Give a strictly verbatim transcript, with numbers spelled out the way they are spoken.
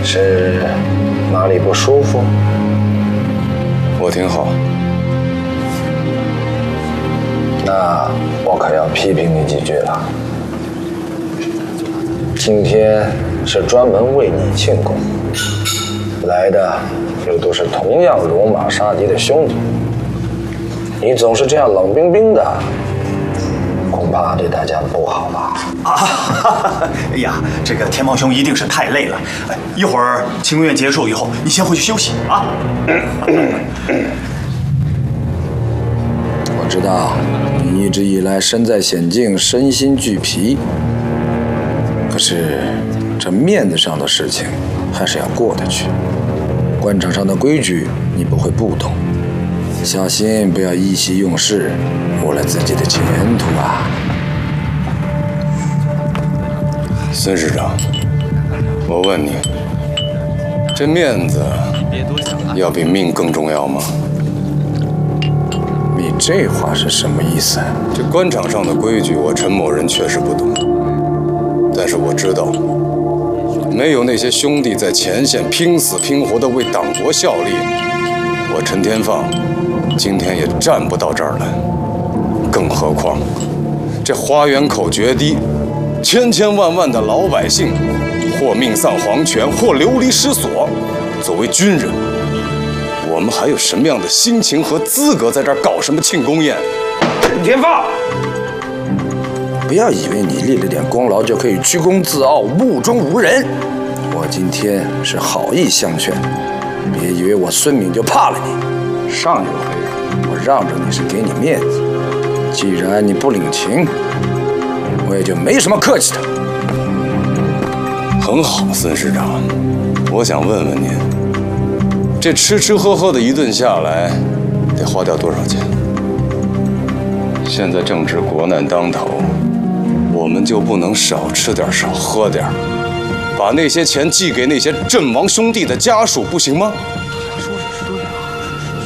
是哪里不舒服？ 我挺好。 那我可要批评你几句了。今天是专门为你庆功，来的又都是同样罗马杀敌的兄弟，你总是这样冷冰冰的，恐怕对大家不好吧？ 啊，哈哈哎呀，这个天猫兄一定是太累了。一会儿庆功宴结束以后，你先回去休息啊。 我知道你一直以来身在险境，身心俱疲。可是这面子上的事情还是要过得去。官场上的规矩你不会不懂，小心不要意气用事，误了自己的前途啊！ 孙市长，我问你，这面子要比命更重要吗？ 你这话是什么意思？ 这官场上的规矩，我陈某人确实不懂，但是我知道，没有那些兄弟在前线拼死拼活地为党国效力，我陈天放今天也站不到这儿来。更何况，这花园口决堤，千千万万的老百姓，或命丧黄泉，或流离失所。作为军人，我们还有什么样的心情和资格在这儿搞什么庆功宴？ 陈天放，不要以为你立了点功劳就可以居功自傲、目中无人。我今天是好意相劝，别以为我孙敏就怕了你。上一回我让着你是给你面子，既然你不领情，我也就没什么客气的。 很好，孙师长，我想问问您，这吃吃喝喝的一顿下来，得花掉多少钱？现在正值国难当头，我们就不能少吃点少喝点，把那些钱寄给那些阵亡兄弟的家属，不行吗？